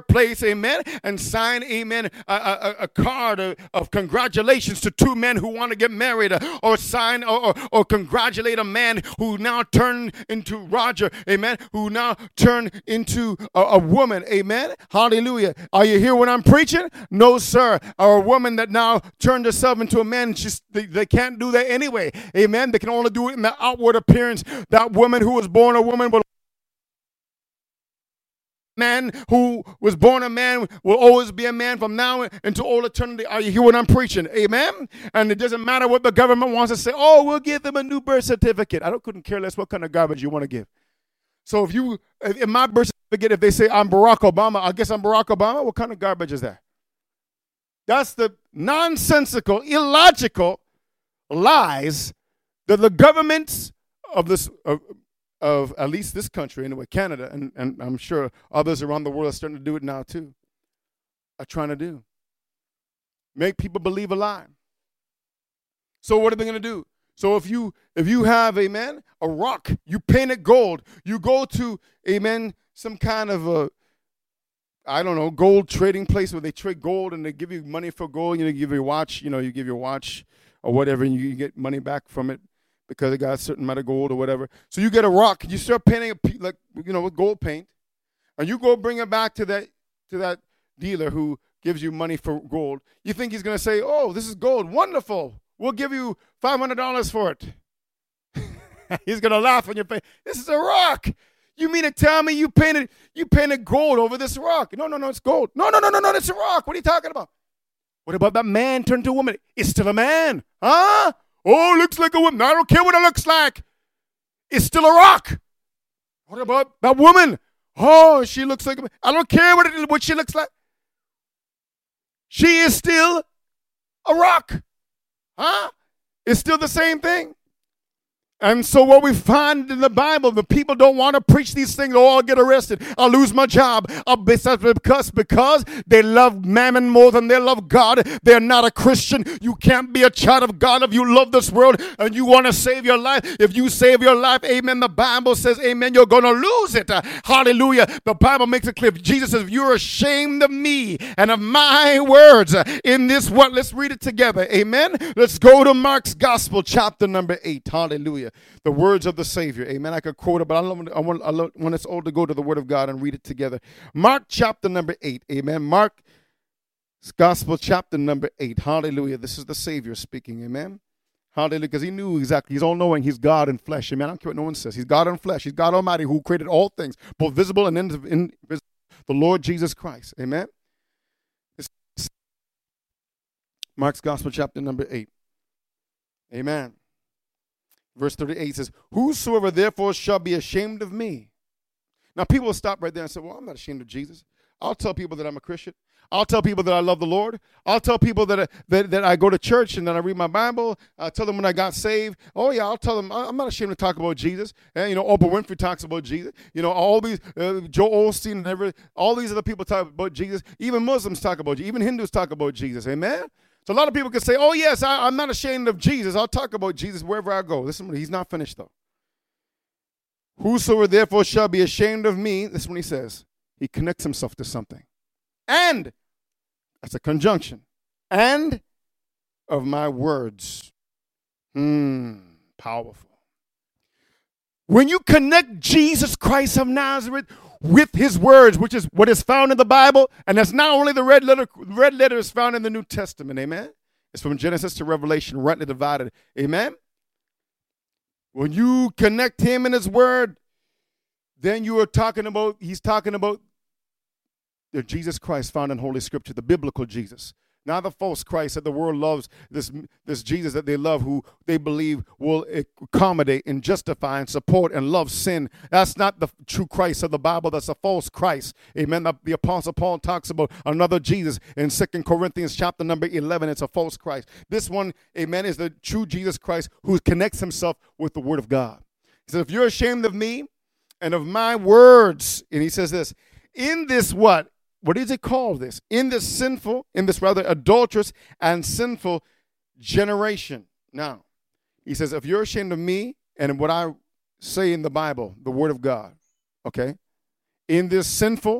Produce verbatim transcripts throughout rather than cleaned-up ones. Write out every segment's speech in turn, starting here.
place, amen, and sign, amen, a, a, a card of, of congratulations to two men who want to get married, or sign or, or, or congratulate a man who now turned into Roger, amen, who now turned into a, a woman, amen, hallelujah. Are you hear what I'm preaching? No, sir. Or a woman that now turned herself into a man, she's, they, they can't do that anyway, amen. They can only do it in the outward appearance. That woman who was born a woman will man who was born a man will always be a man from now into all eternity. Are you hear what I'm preaching? Amen? And it doesn't matter what the government wants to say. Oh, we'll give them a new birth certificate. I don't couldn't care less what kind of garbage you want to give. So if you, in my birth certificate, if they say I'm Barack Obama, I guess I'm Barack Obama. What kind of garbage is that? That's the nonsensical, illogical lies that the governments of this of, of at least this country, anyway, Canada, and, and I'm sure others around the world are starting to do it now too, are trying to do. Make people believe a lie. So what are they going to do? So if you if you have, amen, a rock, you paint it gold, you go to, amen, some kind of a, I don't know, gold trading place where they trade gold and they give you money for gold, you know, give you a watch, you know, you give your watch or whatever, and you get money back from it, because it got a certain amount of gold or whatever. So you get a rock, you start painting a like you know with gold paint, and you go bring it back to that to that dealer who gives you money for gold. You think he's gonna say, "Oh, this is gold, wonderful. We'll give you five hundred dollars for it." He's gonna laugh in your face. This is a rock. You mean to tell me you painted you painted gold over this rock? No, no, no, it's gold. No, no, no, no, no, it's a rock. What are you talking about? What about that man turned to a woman? It's still a man, huh? Oh, looks like a woman. I don't care what it looks like. It's still a rock. What about that woman? Oh, she looks like a man. I don't care what, it, what she looks like. She is still a rock. Huh? It's still the same thing. And so what we find in the Bible, the people don't want to preach these things. Oh, I'll get arrested. I'll lose my job. I'll be because, because they love mammon more than they love God. They're not a Christian. You can't be a child of God if you love this world and you want to save your life. If you save your life, amen, the Bible says, amen, you're going to lose it. Uh, hallelujah. The Bible makes it clear. Jesus says, if you're ashamed of me and of my words uh, in this what? Let's read it together. Amen. Let's go to Mark's Gospel, chapter number eight. Hallelujah. The words of the Savior. Amen. I could quote it, but I, love, I, want, I love, want us all to go to the Word of God and read it together. Mark chapter number eight. Amen. Mark's Gospel chapter number eight. Hallelujah. This is the Savior speaking. Amen. Hallelujah. Because he knew exactly. He's all knowing. He's God in flesh. Amen. I don't care what no one says. He's God in flesh. He's God Almighty who created all things, both visible and invisible. The Lord Jesus Christ. Amen. Mark's Gospel chapter number eight. Amen. Verse thirty-eight says, whosoever therefore shall be ashamed of me. Now people will stop right there and say, well, I'm not ashamed of Jesus. I'll tell people that I'm a Christian. I'll tell people that I love the Lord. I'll tell people that I, that, that I go to church and that I read my Bible. I'll tell them when I got saved. Oh, yeah, I'll tell them I'm not ashamed to talk about Jesus. And, you know, Oprah Winfrey talks about Jesus. You know, all these, uh, Joel Osteen and every, all these other people talk about Jesus. Even Muslims talk about Jesus. Even Hindus talk about Jesus. Amen? So a lot of people can say, oh, yes, I, I'm not ashamed of Jesus. I'll talk about Jesus wherever I go. Listen, he's not finished, though. Whosoever therefore shall be ashamed of me, this is what he says. He connects himself to something. And, that's a conjunction, and of my words. Hmm, powerful. When you connect Jesus Christ of Nazareth with his words, which is what is found in the Bible, and that's not only the red letter, red letter is found in the New Testament, amen? It's from Genesis to Revelation, rightly divided, amen? When you connect him and his word, then you are talking about, he's talking about the Jesus Christ found in Holy Scripture, the biblical Jesus. Not the false Christ that the world loves, this, this Jesus that they love, who they believe will accommodate and justify and support and love sin. That's not the true Christ of the Bible. That's a false Christ. Amen. The, the Apostle Paul talks about another Jesus in Second Corinthians chapter number eleven. It's a false Christ. This one, amen, is the true Jesus Christ who connects himself with the Word of God. He says, if you're ashamed of me and of my words, and he says this, in this what? What does it call this? In this sinful, in this rather adulterous and sinful generation. Now, he says, if you're ashamed of me and what I say in the Bible, the Word of God, okay, in this sinful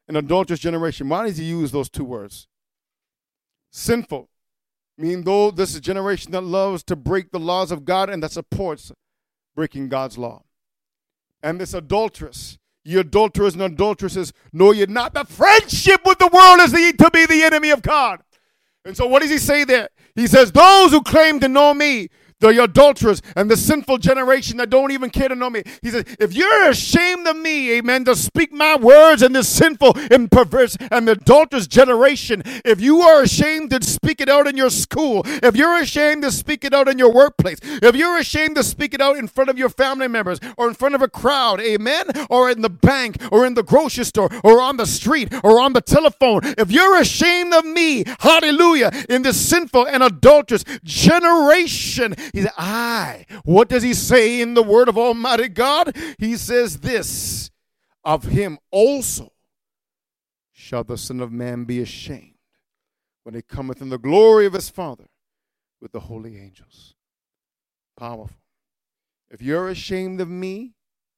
an adulterous generation. Why does he use those two words? Sinful, meaning though this is a generation that loves to break the laws of God and that supports breaking God's law. And this adulteress, ye adulterers and adulteresses, know ye not that friendship with the world is the, to be the enemy of God. And so what does he say there? He says, those who claim to know me, the adulterers and the sinful generation that don't even care to know me. He says, if you're ashamed of me, amen, to speak my words in this sinful and perverse and the adulterous generation, if you are ashamed to speak it out in your school, if you're ashamed to speak it out in your workplace, if you're ashamed to speak it out in front of your family members or in front of a crowd, amen, or in the bank or in the grocery store or on the street or on the telephone, if you're ashamed of me, hallelujah, in this sinful and adulterous generation, he said, I. What does he say in the word of Almighty God? He says this, of him also shall the Son of Man be ashamed when he cometh in the glory of his Father with the holy angels. Powerful. If you're ashamed of me,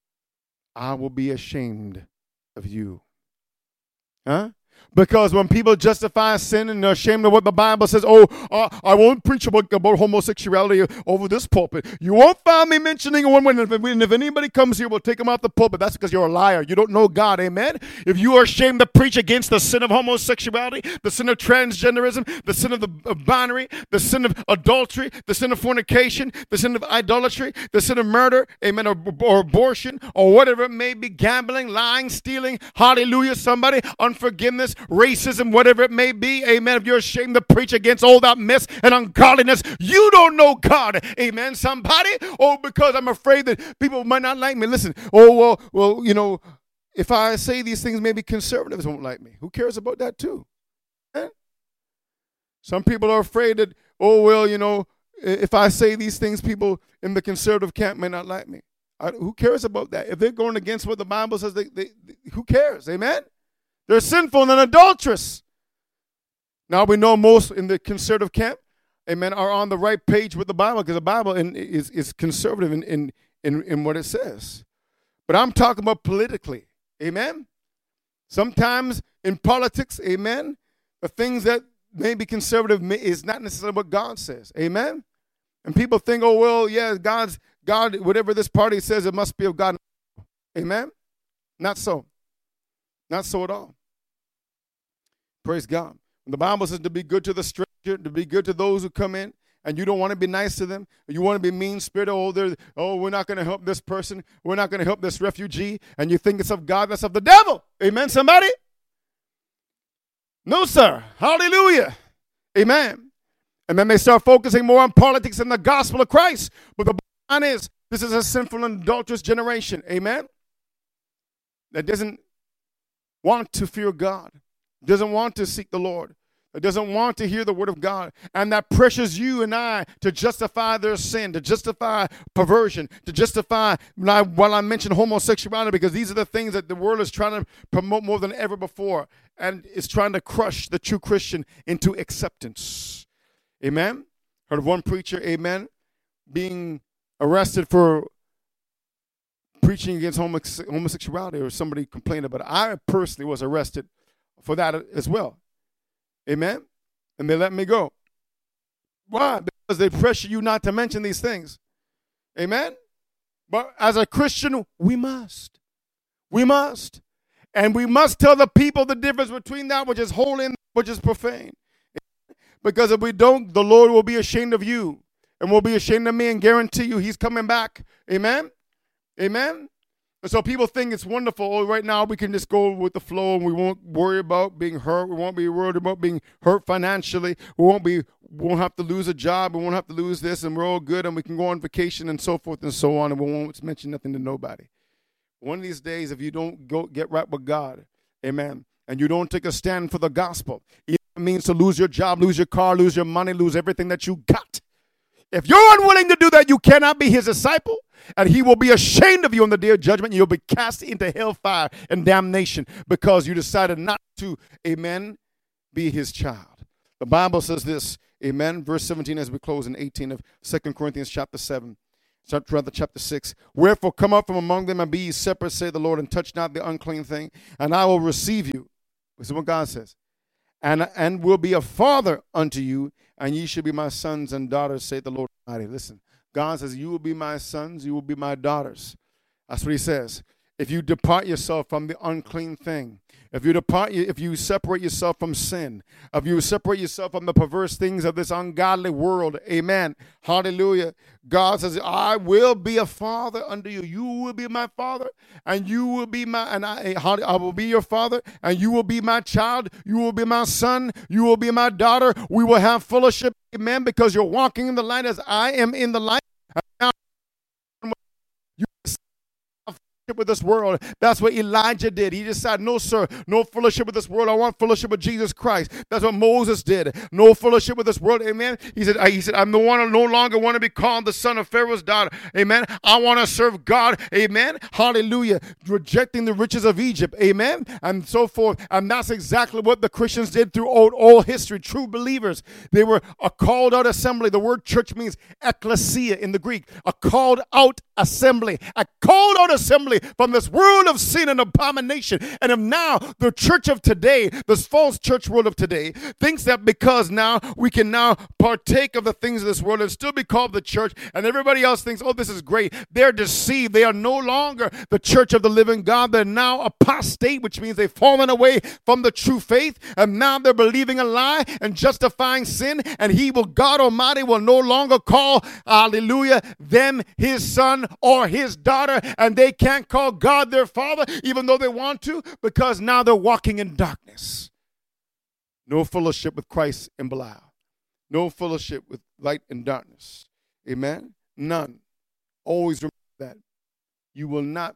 I will be ashamed of you. Huh? Because when people justify sin and they're ashamed of what the Bible says, oh, uh, I won't preach about, about homosexuality over this pulpit. You won't find me mentioning one when if, if anybody comes here, we'll take them off the pulpit. That's because you're a liar. You don't know God, amen? If you are ashamed to preach against the sin of homosexuality, the sin of transgenderism, the sin of the of binary, the sin of adultery, the sin of fornication, the sin of idolatry, the sin of murder, amen, or, or abortion, or whatever it may be, gambling, lying, stealing, hallelujah, somebody, unforgiveness, racism, whatever it may be, amen. If you're ashamed to preach against all that mess and ungodliness, you don't know God, amen, somebody. Oh, because I'm afraid that people might not like me. Listen, oh, well, well, you know, if I say these things, maybe conservatives won't like me. Who cares about that too? Eh? Some people are afraid that, oh, well, you know, if I say these things, people in the conservative camp may not like me. I, who cares about that? If they're going against what the Bible says, they, they, they, who cares, amen? They're sinful and adulterous. Now we know most in the conservative camp, amen, are on the right page with the Bible because the Bible in, is, is conservative in, in, in, in what it says. But I'm talking about politically, amen. Sometimes in politics, amen, the things that may be conservative may, is not necessarily what God says, amen. And people think, oh, well, yeah, God's, God, whatever this party says, it must be of God, amen. Not so. Not so at all. Praise God. The Bible says to be good to the stranger, to be good to those who come in, and you don't want to be nice to them. You want to be mean-spirited. Oh, oh, we're not going to help this person. We're not going to help this refugee. And you think it's of God, that's of the devil. Amen, somebody? No, sir. Hallelujah. Amen. And then they start focusing more on politics than the gospel of Christ. But the bottom line is, this is a sinful and adulterous generation. Amen? That doesn't want to fear God, doesn't want to seek the Lord, that doesn't want to hear the word of God, and that pressures you and I to justify their sin, to justify perversion, to justify, while I mention homosexuality, because these are the things that the world is trying to promote more than ever before, and it's trying to crush the true Christian into acceptance. Amen? Heard of one preacher, amen, being arrested for preaching against homosexuality, or somebody complained about it. I personally was arrested for that as well. Amen? And they let me go. Why? Because they pressure you not to mention these things. Amen? But as a Christian, we must. We must. And we must tell the people the difference between that which is holy and which is profane. Because if we don't, the Lord will be ashamed of you and will be ashamed of me, and guarantee you he's coming back. Amen? Amen? And so people think it's wonderful. Oh, right now we can just go with the flow and we won't worry about being hurt. We won't be worried about being hurt financially. We won't be, won't have to lose a job. We won't have to lose this, and we're all good, and we can go on vacation and so forth and so on, and we won't mention nothing to nobody. One of these days, if you don't go get right with God, amen, and you don't take a stand for the gospel, it means to lose your job, lose your car, lose your money, lose everything that you got. If you're unwilling to do that, you cannot be his disciple, and he will be ashamed of you on the day of judgment, and you'll be cast into hellfire and damnation because you decided not to, amen, be his child. The Bible says this, amen, verse seventeen as we close in eighteen of Second Corinthians chapter seven, rather chapter six. Wherefore come up from among them and be ye separate, say the Lord, and touch not the unclean thing, and I will receive you. This is what God says. And, and will be a father unto you, and ye shall be my sons and daughters, saith the Lord Almighty. Listen, God says, you will be my sons, you will be my daughters. That's what he says. If you depart yourself from the unclean thing, if you depart, if you separate yourself from sin, if you separate yourself from the perverse things of this ungodly world, amen, hallelujah. God says, I will be a father unto you. You will be my father, and you will be my, and I, I will be your father, and you will be my child. You will be my son. You will be my daughter. We will have fellowship, amen, because you're walking in the light as I am in the light. Now, with this world. That's what Elijah did. He decided, no, sir, no fellowship with this world. I want fellowship with Jesus Christ. That's what Moses did. No fellowship with this world. Amen. He said, he said, I'm the one who no longer want to be called the son of Pharaoh's daughter. Amen. I want to serve God. Amen. Hallelujah. Rejecting the riches of Egypt. Amen. And so forth. And that's exactly what the Christians did throughout all history. True believers. They were a called out assembly. The word church means ecclesia in the Greek. A called out assembly. A called out assembly from this world of sin and abomination. And if now the church of today, this false church world of today, thinks that because now we can now partake of the things of this world and still be called the church, and everybody else thinks, oh, this is great. They're deceived. They are no longer the church of the living God. They're now apostate, which means they've fallen away from the true faith, and now they're believing a lie and justifying sin, and he will, God Almighty, will no longer call, hallelujah, them his son or his daughter, and they can't call God their father, even though they want to, because now they're walking in darkness. No fellowship with Christ and Belial. No fellowship with light and darkness. Amen? None. Always remember that. You will not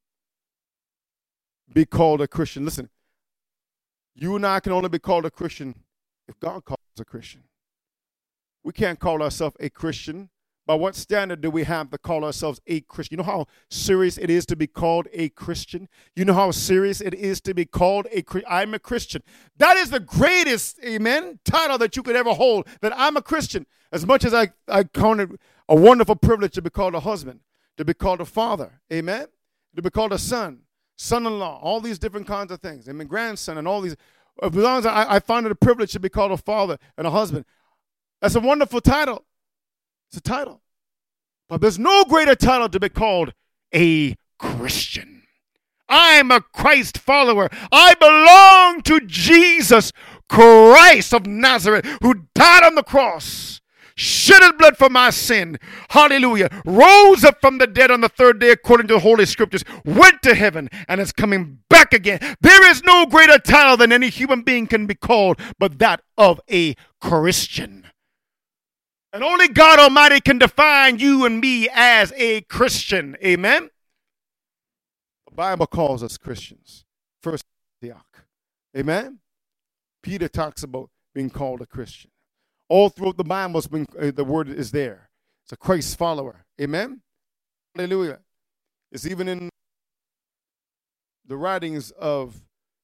be called a Christian. Listen, you and I can only be called a Christian if God calls us a Christian. We can't call ourselves a Christian. By what standard do we have to call ourselves a Christian? You know how serious it is to be called a Christian? You know how serious it is to be called a Christian? I'm a Christian. That is the greatest, amen, title that you could ever hold, that I'm a Christian. As much as I, I count it a wonderful privilege to be called a husband, to be called a father, amen, to be called a son, son-in-law, all these different kinds of things, amen, grandson, and all these. As long as I, I find it a privilege to be called a father and a husband, that's a wonderful title. It's a title. But there's no greater title to be called a Christian. I'm a Christ follower. I belong to Jesus Christ of Nazareth, who died on the cross, shed his blood for my sin. Hallelujah. Rose up from the dead on the third day according to the Holy Scriptures, went to heaven, and is coming back again. There is no greater title than any human being can be called but that of a Christian. And only God Almighty can define you and me as a Christian. Amen? The Bible calls us Christians. First Antioch. Amen? Peter talks about being called a Christian. All throughout the Bible, it's been, uh, the word is there. It's a Christ follower. Amen? Hallelujah. It's even in the writings of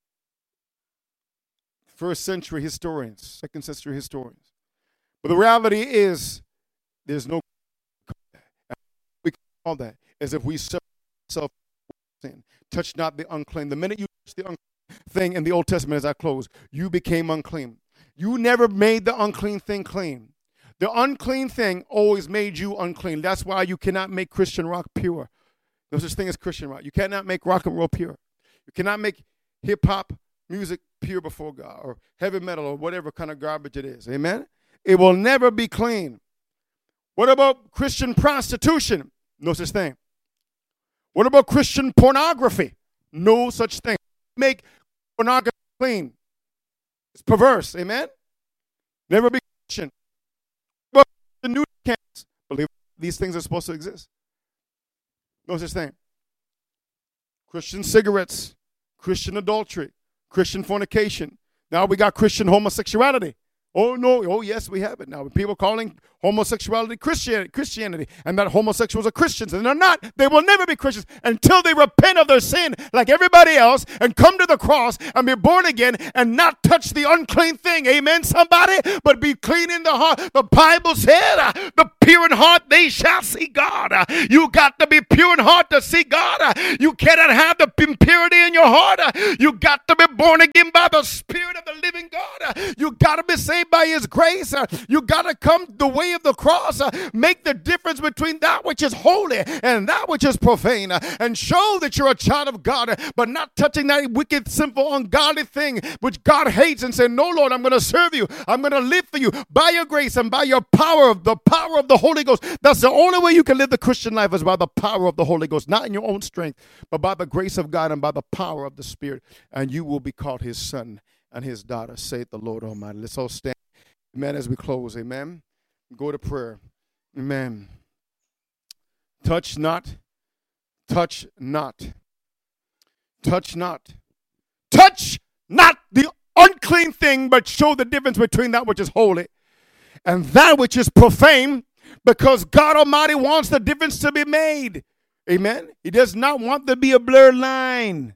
first century historians, second century historians. But the reality is, there's no, we call that as if we separate ourselves from sin. Touch not the unclean. The minute you touch the unclean thing in the Old Testament, as I close, you became unclean. You never made the unclean thing clean. The unclean thing always made you unclean. That's why you cannot make Christian rock pure. No such thing as Christian rock. You cannot make rock and roll pure. You cannot make hip-hop music pure before God, or heavy metal, or whatever kind of garbage it is. Amen? It will never be clean. What about Christian prostitution? No such thing. What about Christian pornography? No such thing. Make pornography clean. It's perverse. Amen? Never be Christian. What about the new camps? Believe these things are supposed to exist. No such thing. Christian cigarettes, Christian adultery, Christian fornication. Now we got Christian homosexuality. Oh, no. Oh, yes, we have it now. People calling homosexuality Christianity, Christianity, and that homosexuals are Christians, and they're not. They will never be Christians until they repent of their sin like everybody else and come to the cross and be born again and not touch the unclean thing. Amen, somebody? But be clean in the heart. The Bible said, uh, the pure in heart, they shall see God. Uh, you got to be pure in heart to see God. Uh, you cannot have the impurity in your heart. Uh, you got to be born again by the Spirit of the living God. Uh, you got to be saved by His grace. Uh, you got to come the way of the cross, uh, make the difference between that which is holy and that which is profane, uh, and show that you're a child of God, uh, but not touching that wicked, simple, ungodly thing which God hates, and say, no, Lord, I'm going to serve you. I'm going to live for you by your grace and by your power, of the power of the Holy Ghost. That's the only way you can live the Christian life, is by the power of the Holy Ghost, not in your own strength, but by the grace of God and by the power of the Spirit, and you will be called His son and His daughter, saith the Lord Almighty. Let's all stand, amen, as we close. Amen. Go to prayer. Amen. Touch not. Touch not. Touch not. Touch not the unclean thing, but show the difference between that which is holy and that which is profane, because God Almighty wants the difference to be made. Amen. He does not want there to be a blurred line.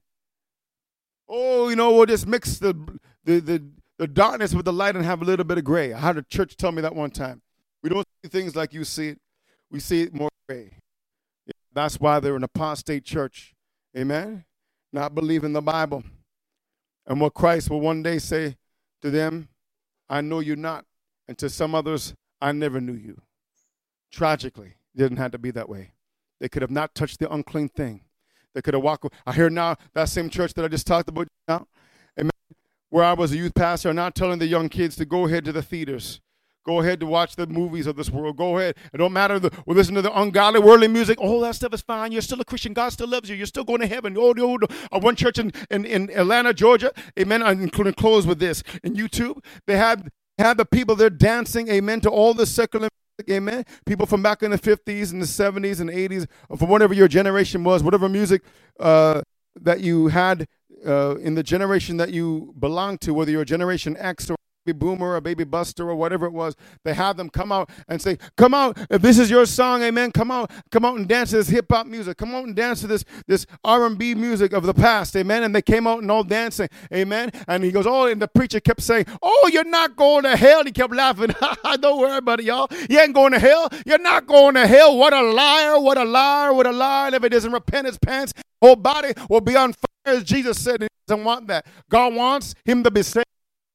Oh, you know, we'll just mix the, the, the, the darkness with the light and have a little bit of gray. I had a church tell me that one time. We don't see things like you see it. We see it more gray. That's why they're an apostate church. Amen? Not believing the Bible. And what Christ will one day say to them, I know you not. And to some others, I never knew you. Tragically, it didn't have to be that way. They could have not touched the unclean thing. They could have walked. I hear now that same church that I just talked about now, amen, where I was a youth pastor, are now telling the young kids to go ahead to the theaters. Go ahead to watch the movies of this world. Go ahead. It don't matter. The, we'll listen to the ungodly, worldly music. All that stuff is fine. You're still a Christian. God still loves you. You're still going to heaven. Oh, oh, oh. Uh, one church in, in, in Atlanta, Georgia, amen, I'm going to close with this. In YouTube, they had, had the people there dancing, amen, to all the secular music, amen. People from back in the fifties and the seventies and eighties, or from whatever your generation was, whatever music uh, that you had uh, in the generation that you belonged to, whether you're a Generation X or baby boomer or baby buster or whatever it was, they have them come out and say, come out, if this is your song, amen, come out, come out and dance to this hip-hop music, come out and dance to this this R and B music of the past, amen, and they came out and all dancing, amen, and he goes, oh, and the preacher kept saying, oh, you're not going to hell, and he kept laughing, don't worry about it, y'all, you ain't going to hell, you're not going to hell, what a liar, what a liar, what a liar, if it doesn't repent his pants, whole body will be on fire, as Jesus said, he doesn't want that. God wants him to be saved.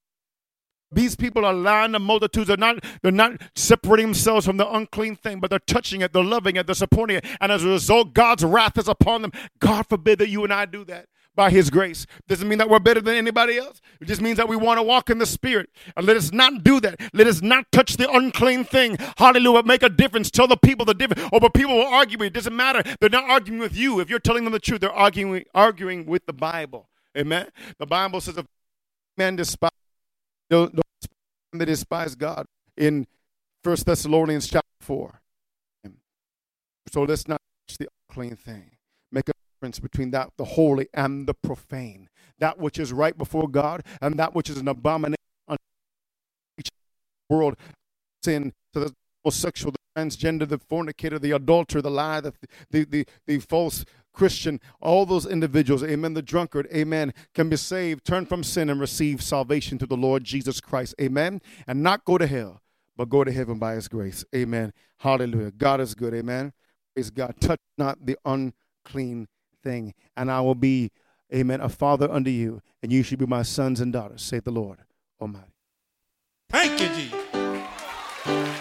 These people are lying, the multitudes are not, they're not separating themselves from the unclean thing, but they're touching it, they're loving it, they're supporting it. And as a result, God's wrath is upon them. God forbid that you and I do that by his grace. Doesn't mean that we're better than anybody else. It just means that we want to walk in the Spirit. And let us not do that. Let us not touch the unclean thing. Hallelujah. Make a difference. Tell the people the difference. Oh, but people will argue. It doesn't matter. They're not arguing with you. If you're telling them the truth, they're arguing, arguing with the Bible. Amen. The Bible says if men despise Don't, don't they despise God in First Thessalonians chapter four. So let's not touch the unclean thing. Make a difference between that, the holy and the profane. That which is right before God and that which is an abomination unto each world. Sin to the homosexual, the transgender, the fornicator, the adulterer, the liar, the, the, the, the false Christian, all those individuals, amen, the drunkard, amen, can be saved, turn from sin, and receive salvation through the Lord Jesus Christ, amen, and not go to hell, but go to heaven by his grace, amen, hallelujah. God is good, amen, praise God. Touch not the unclean thing, and I will be, amen, a father unto you, and you should be my sons and daughters, saith the Lord Almighty. Thank you, Jesus.